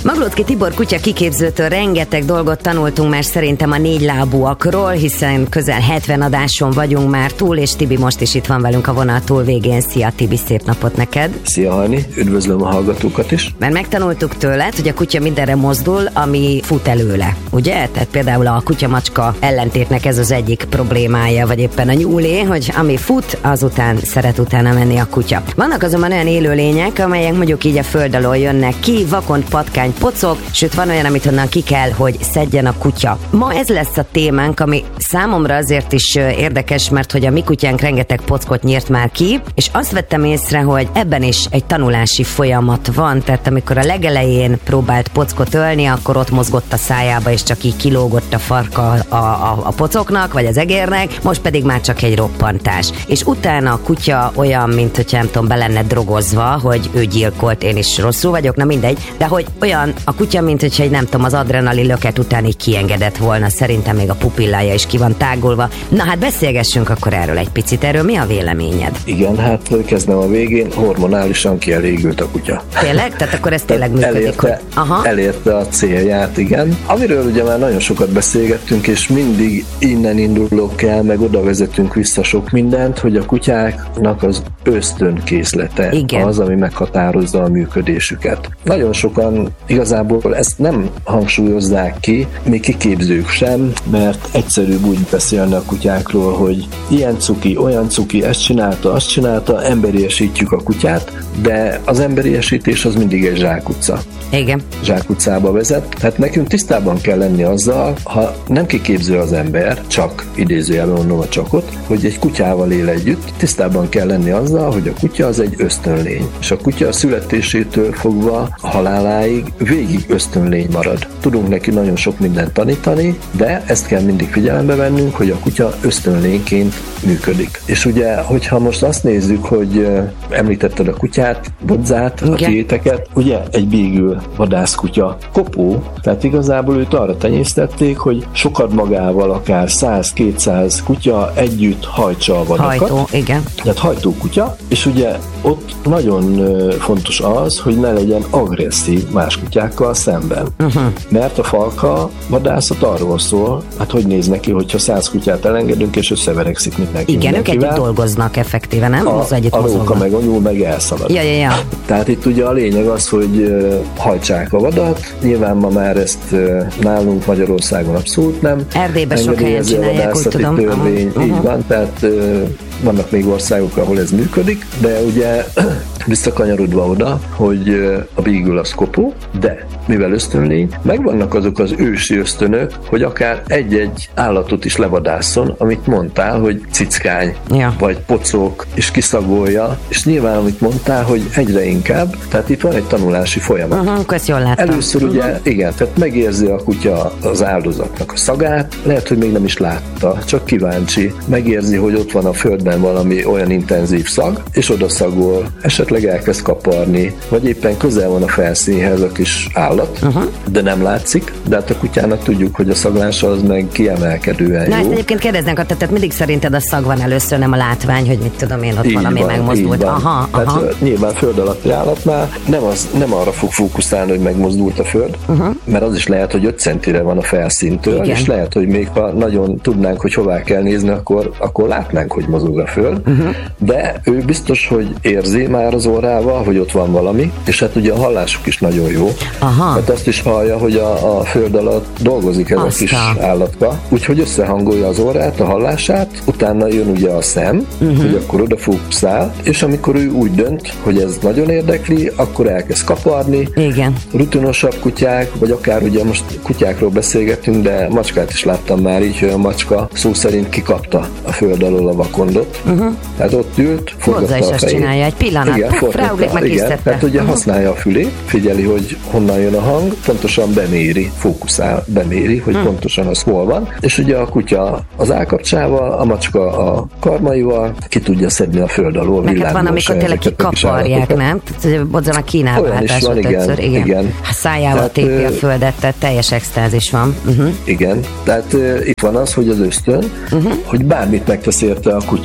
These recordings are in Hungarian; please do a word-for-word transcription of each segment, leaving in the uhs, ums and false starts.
Maglóczky Tibor kutya kiképzőtől rengeteg dolgot tanultunk már szerintem a négylábúakról, hiszen közel hetven adáson vagyunk már túl, és Tibi most is itt van velünk a vonal túl végén. Szia Tibi, szép napot neked! Szia Hajni, üdvözlöm a hallgatókat is! Mert megtanultuk tőled, hogy a kutya mindenre mozdul, ami fut előle, ugye? Tehát például a kutya-macska ellentétnek ez az egyik problémája, vagy éppen a nyúlé, hogy ami fut, azután szeret utána menni a kutya. Vannak azonban olyan élőlények, amelyek mondjuk így a föld alól jönnek ki, vakond, patkány, pocok, sőt van olyan, amit onnan ki kell, hogy szedjen a kutya. Ma ez lesz a témánk, ami számomra azért is érdekes, mert hogy a mi kutyánk rengeteg pockot nyírt már ki, és azt vettem észre, hogy ebben is egy tanulási folyamat van, tehát amikor a legelején próbált pockot ölni, akkor ott mozgott a szájába, és csak így kilógott a farka a, a, a pocoknak, vagy az egérnek, most pedig már csak egy roppantás. És utána a kutya olyan, mint hogy nem tudom, be lenne drogozva, hogy ő gyilkolt, én is rosszul vagyok, na mindegy, de hogy olyan a kutya, mint hogyha egy nem tudom, az adrenalin löket után így kiengedett volna, szerintem még a pupillája is ki van tágulva. Na hát beszélgessünk akkor erről egy picit, erről mi a véleményed? Igen, hát kezdem a végén, hormonálisan kielégült a kutya. Tényleg? Tehát akkor ez tényleg működik, elérte, hogy... Aha. elérte a célját, igen. Amiről ugye már nagyon sokat beszélgettünk, és mindig innen indulok el, meg oda vezetünk vissza sok mindent, hogy a kutyáknak az ösztönkészlete igen. az, ami meghatározza a működésüket. Nagyon sokan igazából ezt nem hangsúlyozzák ki, még kiképzők sem, mert egyszerűbb úgy beszélni a kutyákról, hogy ilyen cuki, olyan cuki, ezt csinálta, azt csinálta, emberiesítjük a kutyát, de az emberiesítés az mindig egy zsákutca. Igen. Zsákutcába vezet. Tehát nekünk tisztában kell lenni azzal, ha nem kiképző az ember, csak idézőjelben mondom a csakot, hogy egy kutyával él együtt, tisztában kell lenni azzal, hogy a kutya az egy ösztönlény. És a kutya a születésétől fogva a haláláig végig ösztönlény marad. Tudunk neki nagyon sok mindent tanítani, de ezt kell mindig figyelembe vennünk, hogy a kutya ösztönlényként működik. És ugye, hogyha most azt nézzük, hogy említetted a kutyát, Bodzát, a tiéteket, ugye egy beagle vadászkutya kopó, tehát igazából őt arra tenyésztették, hogy sokad magával akár száz-kétszáz kutya együtt hajtsa a vadakat. Hajtó, igen. Tehát hajtó kutya, és ugye ott nagyon fontos az, hogy ne legyen agresszív más kutyákkal szemben. Uh-huh. Mert a falka vadászat arról szól, hát hogy néz neki, hogyha száz kutyát elengedünk, és összeverekszik mindenki. Igen, ők együtt dolgoznak effektíve, nem? A, a róka meg a nyúl meg elszalad. Ja, ja, ja. Tehát itt ugye a lényeg az, hogy uh, hajtsák a vadat. Nyilván ma már ezt uh, nálunk Magyarországon abszolút nem. Erdélyben sok helyen csinálják, úgy tudom. Törvény, uh-huh. Így van, tehát uh, vannak még országok, ahol ez működik, de ugye visszakanyarodva oda, hogy a beagle az kopó, de mivel ösztönlény, megvannak azok az ősi ösztönök, hogy akár egy-egy állatot is levadásszon, amit mondtál, hogy cickány, ja. vagy pocok, és kiszagolja, és nyilván, amit mondtál, hogy egyre inkább, tehát itt van egy tanulási folyamat. Uh-huh, ezt jól láttam. Először ugye, uh-huh. igen, tehát megérzi a kutya az áldozatnak a szagát, lehet, hogy még nem is látta, csak kíváncsi, megérzi, hogy ott van a földben valami olyan intenzív szag, és oda szagol, esetleg elkezd kaparni, vagy éppen közel van a felszínhez a kis állat, uh-huh. de nem látszik, de hát a kutyának tudjuk, hogy a szaglása az meg kiemelkedően Na, jó. ezt egyébként kérdeznek, tehát mindig szerinted a szag van először, nem a látvány, hogy mit tudom én, ott így valami van, megmozdult. Aha, tehát aha. nyilván föld alatti állatnál nem, az, nem arra fog fókuszálni, hogy megmozdult a föld, uh-huh. mert az is lehet, hogy öt centire van a felszíntől, igen. és lehet, hogy még ha nagyon tudnánk, hogy hová kell nézni, akkor, akkor látnánk, hogy mozog a föld, uh-huh. de ő biztos, hogy érzi már az orrával, hogy ott van valami, és hát ugye a hallásuk is nagyon jó. Aha. Hát azt is hallja, hogy a, a föld alatt dolgozik ez Aztán. a kis állatka, úgyhogy összehangolja az orrát, a hallását, utána jön ugye a szem, uh-huh. hogy akkor oda fókuszál, és amikor ő úgy dönt, hogy ez nagyon érdekli, akkor elkezd kaparni. Igen. Rutinosabb kutyák, vagy akár ugye most kutyákról beszélgetünk, de macskát is láttam már így, hogy a macska szó szerint kikapta a föld alól a vakondot. Uh-huh. Tehát ott ült, forgatta a fejét. Csinálja egy pillanat. Igen, Puf, ráugrik, meg igen, tehát ugye uh-huh. használja a fülét, figyeli, hogy honnan jön a hang, pontosan beméri, fókuszál, beméri, hogy uh-huh. pontosan az hol van, és ugye a kutya az állkapcsával, a macska a karmaival ki tudja szedni a föld alól. Meg hát van, amikor tényleg kikaparják, nem? Bodza már Kínálba hátás volt többször. Igen. igen. Ha szájával tépi a földet, tehát teljes extázis van. Uh-huh. Igen, tehát uh, itt van az, hogy az ösztön, uh-huh. hogy bármit megtesz érte a kutya,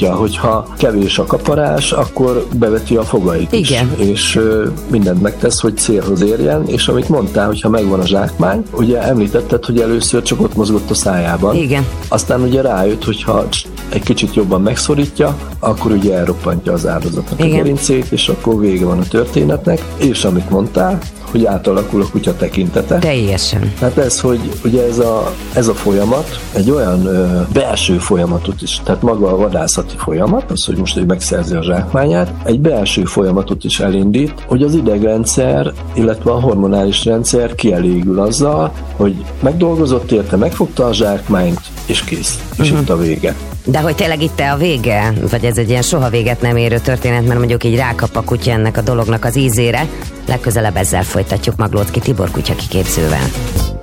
tudja, hogyha kevés a kaparás, akkor beveti a fogait is. Igen. És ö, mindent megtesz, hogy célhoz érjen, és amit mondtál, hogyha megvan a zsákmány, ugye említetted, hogy először csak ott mozgott a szájában. Igen. Aztán ugye rájött, hogyha egy kicsit jobban megszorítja, akkor ugye elroppantja az áldozatnak Igen. a gerincét, és akkor vége van a történetnek. És amit mondtál, hogy átalakul a kutya tekintete. Teljesen. Tehát ez, hogy ugye ez a, ez a folyamat egy olyan ö, belső folyamatot is, tehát maga a vadászati folyamat, az, hogy most ő megszerzi a zsákmányát, egy belső folyamatot is elindít, hogy az idegrendszer, illetve a hormonális rendszer kielégül azzal, hogy megdolgozott érte, megfogta a zsákmányt, és kész. És uh-huh. itt a vége. De hogy tényleg itt a vége? Vagy ez egy ilyen soha véget nem érő történet, mert mondjuk így rákap a kutya ennek a dolognak az ízére. Legközelebb ezzel folytatjuk Maglóczky Tibor kutyakiképzővel.